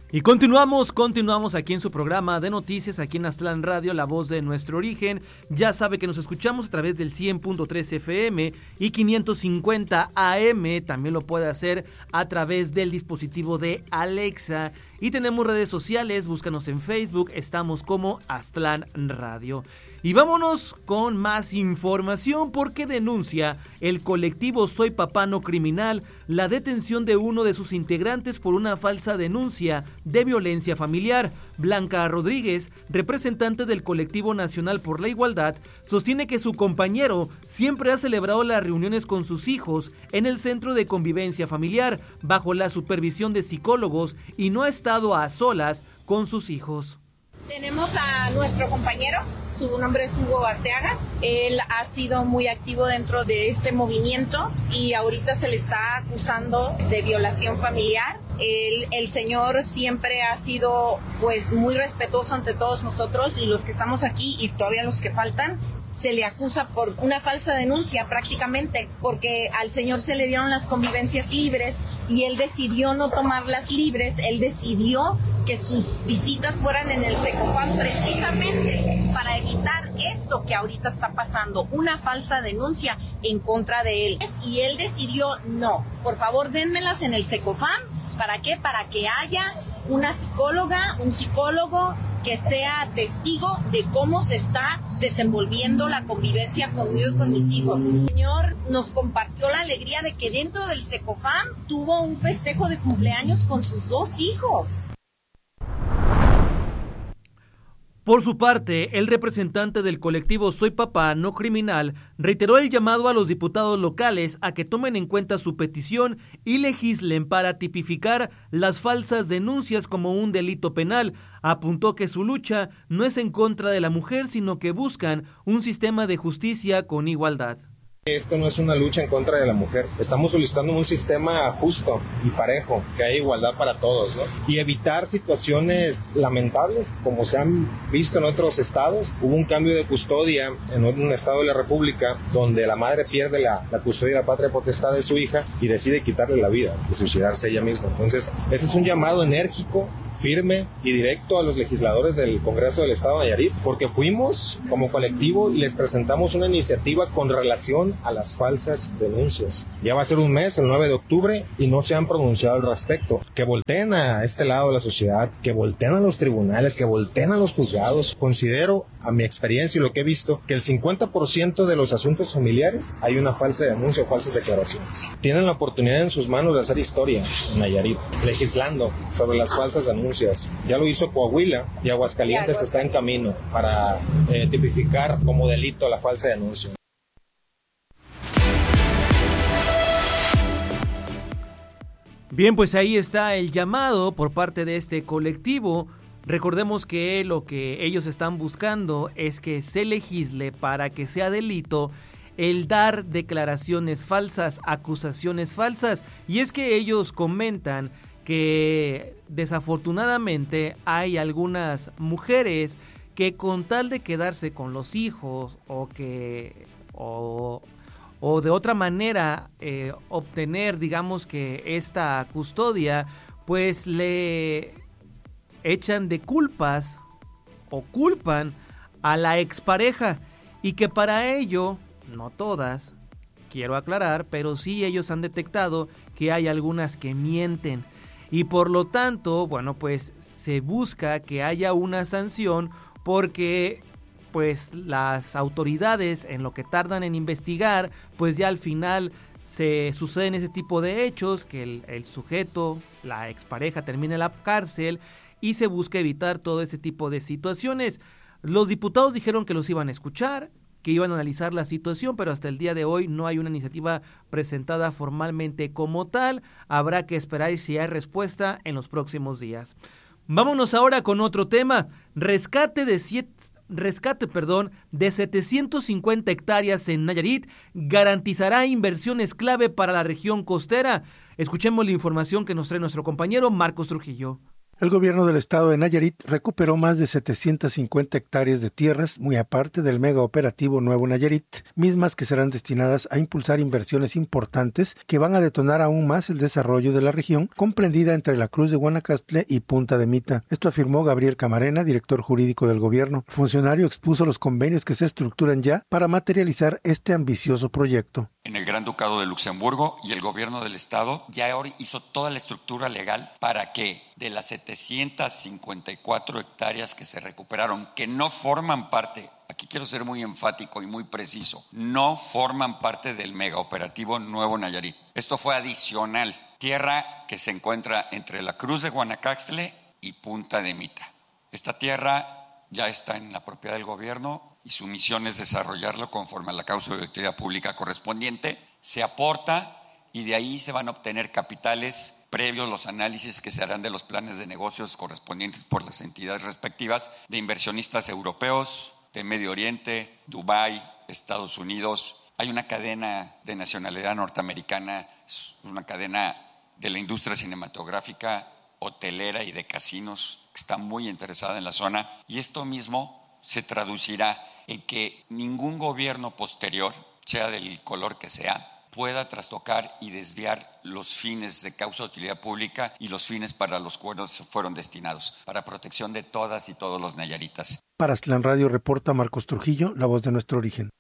Y continuamos aquí en su programa de noticias, aquí en Aztlán Radio, la voz de nuestro origen. Ya sabe que nos escuchamos a través del 100.3 FM y 550 AM. También lo puede hacer a través del dispositivo de Alexa. Y tenemos redes sociales, búscanos en Facebook, estamos como Aztlán Radio. Y vámonos con más información porque denuncia el colectivo Soy Papá No Criminal la detención de uno de sus integrantes por una falsa denuncia de violencia familiar. Blanca Rodríguez, representante del Colectivo Nacional por la Igualdad, sostiene que su compañero siempre ha celebrado las reuniones con sus hijos en el Centro de Convivencia Familiar bajo la supervisión de psicólogos y no ha estado a solas con sus hijos. Tenemos a nuestro compañero, su nombre es Hugo Arteaga. Él ha sido muy activo dentro de este movimiento y ahorita se le está acusando de violación familiar. El señor siempre ha sido pues muy respetuoso ante todos nosotros y los que estamos aquí y todavía los que faltan. Se le acusa por una falsa denuncia prácticamente, porque al señor se le dieron las convivencias libres y él decidió no tomarlas libres, él decidió que sus visitas fueran en el Secofam precisamente para evitar esto que ahorita está pasando, una falsa denuncia en contra de él. Y él decidió, no, por favor dénmelas en el Secofam. ¿Para qué? Para que haya una psicóloga, un psicólogo que sea testigo de cómo se está desenvolviendo la convivencia conmigo y con mis hijos. El señor nos compartió la alegría de que dentro del Secofam tuvo un festejo de cumpleaños con sus 2 hijos. Por su parte, el representante del colectivo Soy Papá No Criminal reiteró el llamado a los diputados locales a que tomen en cuenta su petición y legislen para tipificar las falsas denuncias como un delito penal. Apuntó que su lucha no es en contra de la mujer, sino que buscan un sistema de justicia con igualdad. Esto no es una lucha en contra de la mujer. Estamos solicitando un sistema justo y parejo, que haya igualdad para todos, ¿no? Y evitar situaciones lamentables, como se han visto en otros estados. Hubo un cambio de custodia en un estado de la República donde la madre pierde la custodia y la patria potestad de su hija y decide quitarle la vida y suicidarse ella misma. Entonces, este es un llamado enérgico, firme y directo a los legisladores del Congreso del Estado de Nayarit, porque fuimos como colectivo y les presentamos una iniciativa con relación a las falsas denuncias. Ya va a ser un mes, el 9 de octubre, y no se han pronunciado al respecto. Que volteen a este lado de la sociedad, que volteen a los tribunales, que volteen a los juzgados. Considero, a mi experiencia y lo que he visto, que el 50% de los asuntos familiares hay una falsa denuncia o falsas declaraciones. Tienen la oportunidad en sus manos de hacer historia en Nayarit, legislando sobre las falsas denuncias. Ya lo hizo Coahuila y Aguascalientes está en camino para tipificar como delito la falsa denuncia. Bien, pues ahí está el llamado por parte de este colectivo. Recordemos que lo que ellos están buscando es que se legisle para que sea delito el dar declaraciones falsas, acusaciones falsas. Y es que ellos comentan que desafortunadamente hay algunas mujeres que con tal de quedarse con los hijos o de otra manera obtener, digamos que esta custodia, pues le echan de culpas o culpan a la expareja y que para ello, no todas, quiero aclarar, pero sí ellos han detectado que hay algunas que mienten. Y por lo tanto, bueno, pues se busca que haya una sanción porque pues las autoridades en lo que tardan en investigar, pues ya al final se suceden ese tipo de hechos, que el sujeto, la expareja termina en la cárcel y se busca evitar todo ese tipo de situaciones. Los diputados dijeron que los iban a escuchar, que iban a analizar la situación, pero hasta el día de hoy no hay una iniciativa presentada formalmente como tal. Habrá que esperar si hay respuesta en los próximos días. Vámonos ahora con otro tema. Rescate de 750 hectáreas en Nayarit garantizará inversiones clave para la región costera. Escuchemos la información que nos trae nuestro compañero Marcos Trujillo. El gobierno del estado de Nayarit recuperó más de 750 hectáreas de tierras, muy aparte del mega operativo Nuevo Nayarit, mismas que serán destinadas a impulsar inversiones importantes que van a detonar aún más el desarrollo de la región, comprendida entre la Cruz de Guanacaste y Punta de Mita. Esto afirmó Gabriel Camarena, director jurídico del gobierno. El funcionario expuso los convenios que se estructuran ya para materializar este ambicioso proyecto. En el Gran Ducado de Luxemburgo y el gobierno del estado ya hizo toda la estructura legal para que de las 754 hectáreas que se recuperaron, que no forman parte, aquí quiero ser muy enfático y muy preciso, no forman parte del megaoperativo Nuevo Nayarit. Esto fue adicional, tierra que se encuentra entre la Cruz de Guanacaste y Punta de Mita. Esta tierra ya está en la propiedad del gobierno y su misión es desarrollarlo conforme a la cláusula de utilidad pública correspondiente. Se aporta y de ahí se van a obtener capitales previos los análisis que se harán de los planes de negocios correspondientes por las entidades respectivas de inversionistas europeos, de Medio Oriente, Dubái, Estados Unidos. Hay una cadena de nacionalidad norteamericana, una cadena de la industria cinematográfica, hotelera y de casinos que está muy interesada en la zona, y esto mismo se traducirá en que ningún gobierno posterior, sea del color que sea, pueda trastocar y desviar los fines de causa de utilidad pública y los fines para los cuales fueron destinados, para protección de todas y todos los nayaritas. Para Aztlán Radio reporta Marcos Trujillo, la voz de nuestro origen.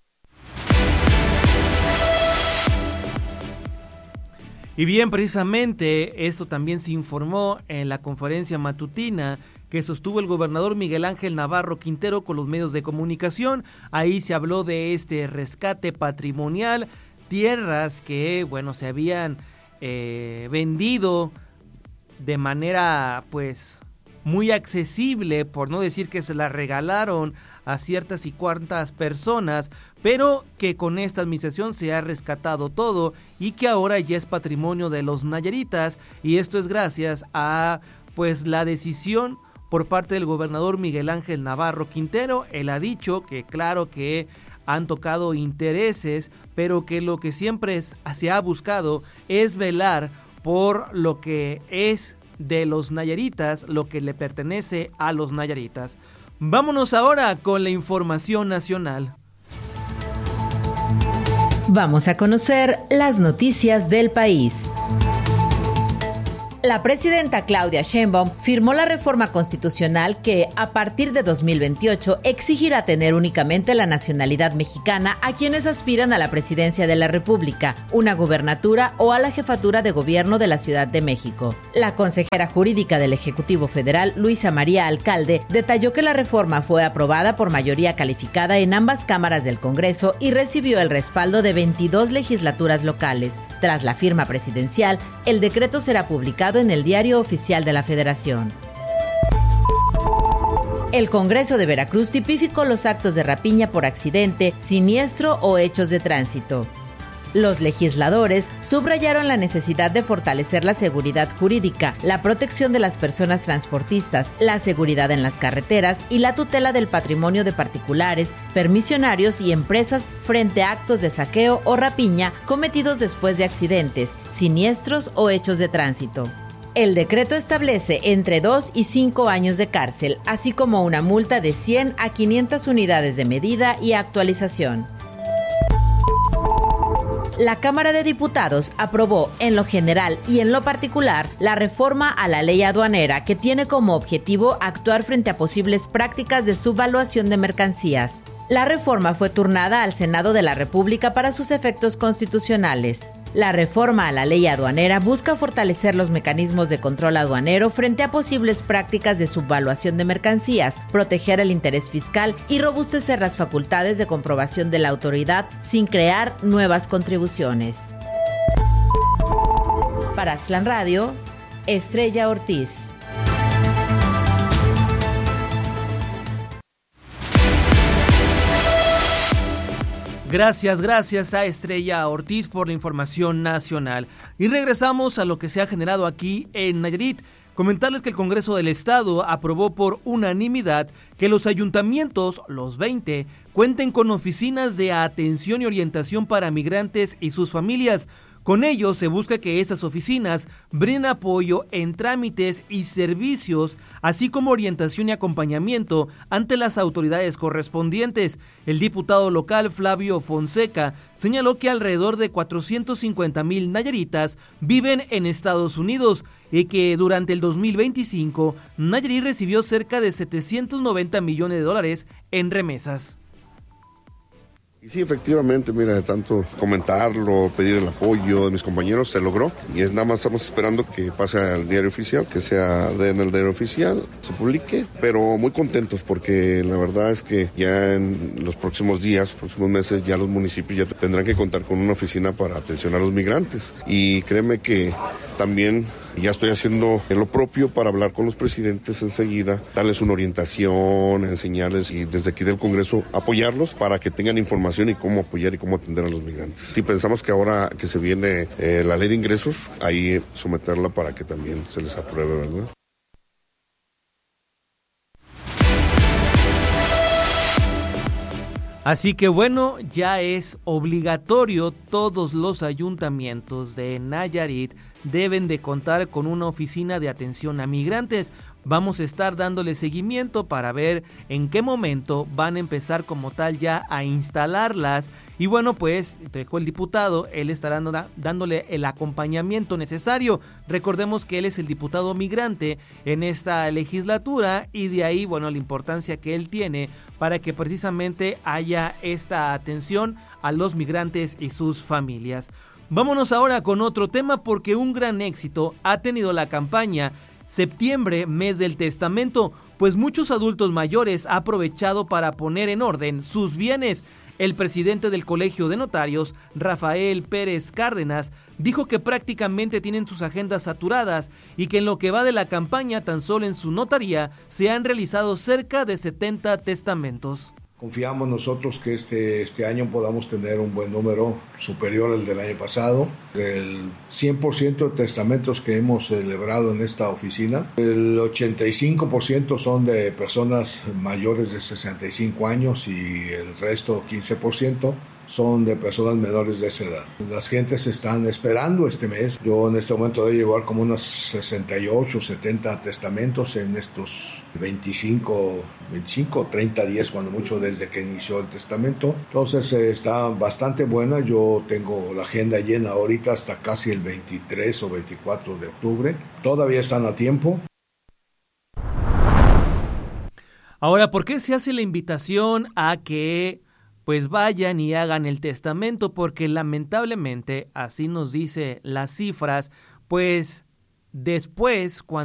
Y bien, precisamente esto también se informó en la conferencia matutina que sostuvo el gobernador Miguel Ángel Navarro Quintero con los medios de comunicación. Ahí se habló de este rescate patrimonial, tierras que, bueno, se habían vendido de manera, pues, muy accesible, por no decir que se las regalaron a ciertas y cuantas personas, pero que con esta administración se ha rescatado todo y que ahora ya es patrimonio de los nayaritas, y esto es gracias a, pues, la decisión por parte del gobernador Miguel Ángel Navarro Quintero. Él ha dicho que claro que han tocado intereses, pero que lo que siempre se ha buscado es velar por lo que es de los nayaritas, lo que le pertenece a los nayaritas. Vámonos ahora con la información nacional. Vamos a conocer las noticias del país. La presidenta Claudia Sheinbaum firmó la reforma constitucional que, a partir de 2028, exigirá tener únicamente la nacionalidad mexicana a quienes aspiran a la presidencia de la República, una gubernatura o a la jefatura de gobierno de la Ciudad de México. La consejera jurídica del Ejecutivo Federal, Luisa María Alcalde, detalló que la reforma fue aprobada por mayoría calificada en ambas cámaras del Congreso y recibió el respaldo de 22 legislaturas locales. Tras la firma presidencial, el decreto será publicado en el Diario Oficial de la Federación. El Congreso de Veracruz tipificó los actos de rapiña por accidente, siniestro o hechos de tránsito. Los legisladores subrayaron la necesidad de fortalecer la seguridad jurídica, la protección de las personas transportistas, la seguridad en las carreteras y la tutela del patrimonio de particulares, permisionarios y empresas frente a actos de saqueo o rapiña cometidos después de accidentes, siniestros o hechos de tránsito. El decreto establece entre 2 y 5 años de cárcel, así como una multa de 100 a 500 unidades de medida y actualización. La Cámara de Diputados aprobó en lo general y en lo particular la reforma a la ley aduanera que tiene como objetivo actuar frente a posibles prácticas de subvaluación de mercancías. La reforma fue turnada al Senado de la República para sus efectos constitucionales. La reforma a la ley aduanera busca fortalecer los mecanismos de control aduanero frente a posibles prácticas de subvaluación de mercancías, proteger el interés fiscal y robustecer las facultades de comprobación de la autoridad sin crear nuevas contribuciones. Para Aztlán Radio, Estrella Ortiz. Gracias a Estrella Ortiz por la información nacional. Y regresamos a lo que se ha generado aquí en Nayarit. Comentarles que el Congreso del Estado aprobó por unanimidad que los ayuntamientos, los 20, cuenten con oficinas de atención y orientación para migrantes y sus familias, Con ello se busca que esas oficinas brinden apoyo en trámites y servicios, así como orientación y acompañamiento ante las autoridades correspondientes. El diputado local Flavio Fonseca señaló que alrededor de 450,000 nayaritas viven en Estados Unidos y que durante el 2025 Nayarit recibió cerca de $790 millones en remesas. Y sí, efectivamente, mira, de tanto comentarlo, pedir el apoyo de mis compañeros, se logró. Y nada más estamos esperando que pase al diario oficial, que sea en el diario oficial, se publique, pero muy contentos porque la verdad es que ya en los próximos días, próximos meses, ya los municipios ya tendrán que contar con una oficina para atención a los migrantes. Y créeme que también ya estoy haciendo lo propio para hablar con los presidentes enseguida, darles una orientación, enseñarles y desde aquí del Congreso apoyarlos para que tengan información y cómo apoyar y cómo atender a los migrantes. Si pensamos que ahora que se viene la ley de ingresos, ahí someterla para que también se les apruebe, ¿verdad? Así que bueno, ya es obligatorio, todos los ayuntamientos de Nayarit deben de contar con una oficina de atención a migrantes. Vamos a estar dándole seguimiento para ver en qué momento van a empezar como tal ya a instalarlas. Y bueno, pues dejó el diputado, él estará dándole el acompañamiento necesario. Recordemos que él es el diputado migrante en esta legislatura y de ahí, bueno, la importancia que él tiene para que precisamente haya esta atención a los migrantes y sus familias. Vámonos ahora con otro tema porque un gran éxito ha tenido la campaña Septiembre, mes del testamento, pues muchos adultos mayores han aprovechado para poner en orden sus bienes. El presidente del Colegio de Notarios, Rafael Pérez Cárdenas, dijo que prácticamente tienen sus agendas saturadas y que en lo que va de la campaña, tan solo en su notaría, se han realizado cerca de 70 testamentos. Confiamos nosotros que este año podamos tener un buen número superior al del año pasado. El 100% de testamentos que hemos celebrado en esta oficina, el 85% son de personas mayores de 65 años y el resto, 15%, son de personas menores de esa edad. Las gentes están esperando este mes. Yo en este momento debo llevar como unos 68, 70 testamentos en estos 25, 30 días, cuando mucho, desde que inició el testamento. Entonces está bastante buena. Yo tengo la agenda llena ahorita hasta casi el 23 o 24 de octubre. Todavía están a tiempo. Ahora, ¿por qué se hace la invitación a que pues vayan y hagan el testamento? Porque lamentablemente, así nos dice las cifras, pues después, cuando